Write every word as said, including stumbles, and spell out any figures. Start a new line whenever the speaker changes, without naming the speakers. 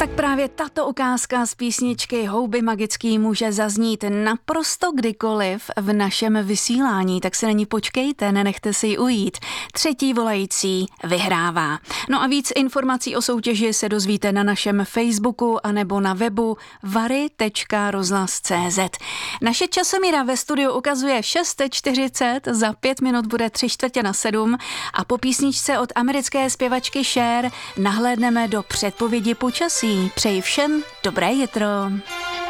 Tak právě tato ukázka z písničky Houby magický může zaznít naprosto kdykoliv v našem vysílání, tak se na ní počkejte, nenechte si ji ujít. Třetí volající vyhrává. No a víc informací o soutěži se dozvíte na našem Facebooku anebo na webu vary tečka rozhlas tečka cé zet. Naše časomíra ve studiu ukazuje šest čtyřicet, za pět minut bude tři čtvrtě na sedm a po písničce od americké zpěvačky Cher nahlédneme do předpovědi počasí. Přeji všem dobré jitro.